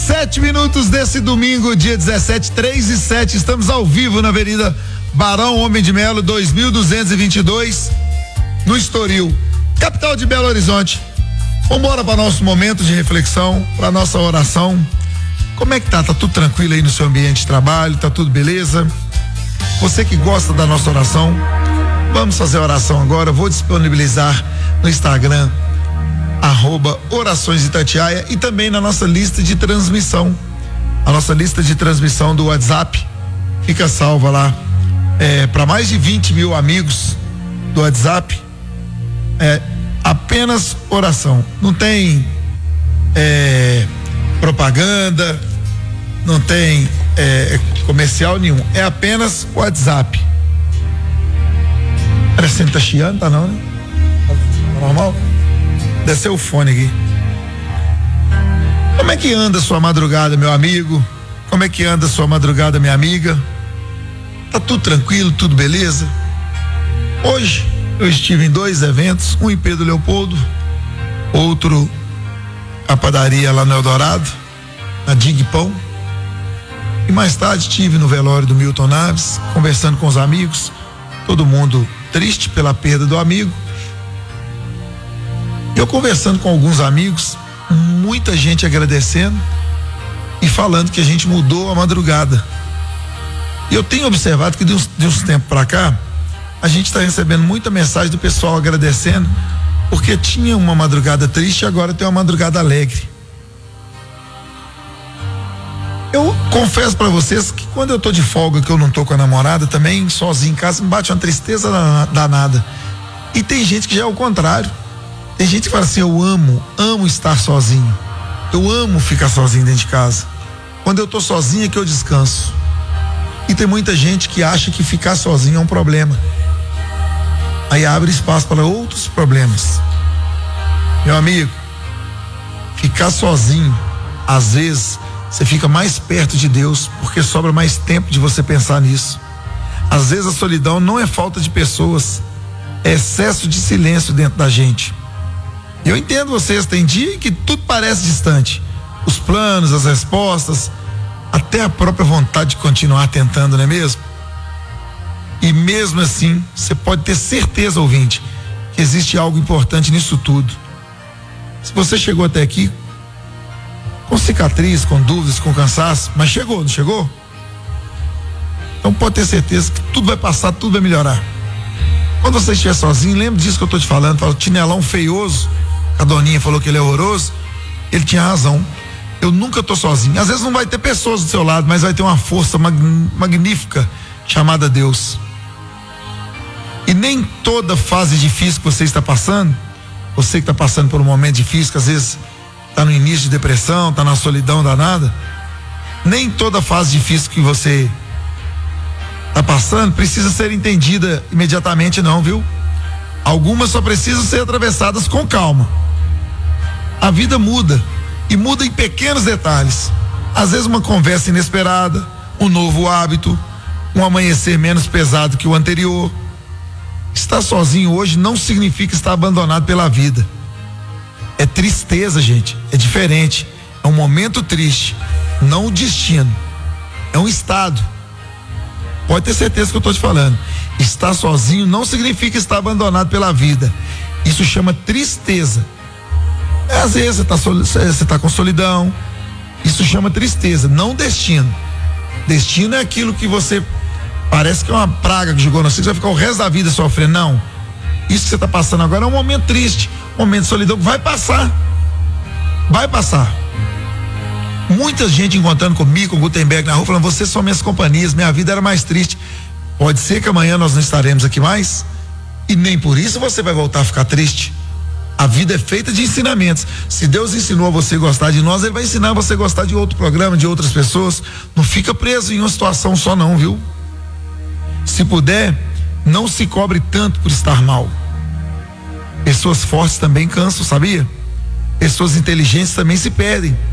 7 minutos desse domingo, dia 17, 3:07. Estamos ao vivo na Avenida Barão Homem de Melo, 2222, no Estoril, capital de Belo Horizonte. Vambora para nosso momento de reflexão, para nossa oração. Como é que tá? Tá tudo tranquilo aí no seu ambiente de trabalho? Tá tudo beleza? Você que gosta da nossa oração, vamos fazer a oração agora. Eu vou disponibilizar no Instagram @Orações Itatiaia e também na nossa lista de transmissão. A nossa lista de transmissão do WhatsApp fica salva lá. Para mais de 20 mil amigos do WhatsApp, apenas oração. Não tem propaganda, não tem comercial nenhum. É apenas WhatsApp. Parecendo que tá chiando, tá não, né? Tá normal? Desceu o fone aqui. Como é que anda a sua madrugada, meu amigo? Como é que anda a sua madrugada, minha amiga? Tá tudo tranquilo, tudo beleza? Hoje eu estive em 2 eventos, um em Pedro Leopoldo, outro a padaria lá no Eldorado, na Dig Pão. E mais tarde estive no velório do Milton Naves, conversando com os amigos, todo mundo triste pela perda do amigo. Eu conversando com alguns amigos, muita gente agradecendo e falando que a gente mudou a madrugada. E eu tenho observado que de uns tempos para cá, a gente está recebendo muita mensagem do pessoal agradecendo, porque tinha uma madrugada triste e agora tem uma madrugada alegre. Eu confesso para vocês que quando eu tô de folga, que eu não tô com a namorada, também sozinho em casa, me bate uma tristeza danada. E tem gente que já é o contrário. Tem gente que fala assim: eu amo estar sozinho. Eu amo ficar sozinho dentro de casa. Quando eu tô sozinho é que eu descanso. E tem muita gente que acha que ficar sozinho é um problema. Aí abre espaço para outros problemas. Meu amigo, ficar sozinho, às vezes, você fica mais perto de Deus, porque sobra mais tempo de você pensar nisso. Às vezes a solidão não é falta de pessoas, é excesso de silêncio dentro da gente. Eu entendo vocês, tem dia que tudo parece distante. Os planos, as respostas, até a própria vontade de continuar tentando, não é mesmo? E mesmo assim, você pode ter certeza, ouvinte, que existe algo importante nisso tudo. Se você chegou até aqui com cicatriz, com dúvidas, com cansaço, mas chegou, não chegou? Então pode ter certeza que tudo vai passar, tudo vai melhorar. Quando você estiver sozinho, lembre disso que eu estou te falando. Fala, o chinelão feioso, a Doninha falou que ele é horroroso, ele tinha razão. Eu nunca tô sozinho. Às vezes não vai ter pessoas do seu lado, mas vai ter uma força magnífica chamada Deus. E nem toda fase difícil que você está passando, você que está passando por um momento difícil, que às vezes está no início de depressão, está na solidão danada, nem toda fase difícil que você está passando precisa ser entendida imediatamente, não, viu? Algumas só precisam ser atravessadas com calma. A vida muda, e muda em pequenos detalhes. Às vezes uma conversa inesperada, um novo hábito, um amanhecer menos pesado que o anterior. Estar sozinho hoje não significa estar abandonado pela vida. É tristeza, gente, é diferente. É um momento triste, não o destino. É um estado. Pode ter certeza que eu estou te falando. Estar sozinho não significa estar abandonado pela vida. Isso chama tristeza. Às vezes você tá com solidão. Isso chama tristeza, não destino. Destino é aquilo que você parece que é uma praga que jogou no você vai ficar o resto da vida sofrendo. Não. Isso que você está passando agora é um momento triste, um momento de solidão que vai passar. Vai passar. Muita gente encontrando comigo, com o Gutenberg na rua, falando: vocês são minhas companhias, minha vida era mais triste. Pode ser que amanhã nós não estaremos aqui mais, e nem por isso você vai voltar a ficar triste. A vida é feita de ensinamentos. Se Deus ensinou a você gostar de nós, Ele vai ensinar você a gostar de outro programa, de outras pessoas. Não fica preso em uma situação só não, viu? Se puder, não se cobre tanto por estar mal. Pessoas fortes também cansam, sabia? Pessoas inteligentes também se perdem.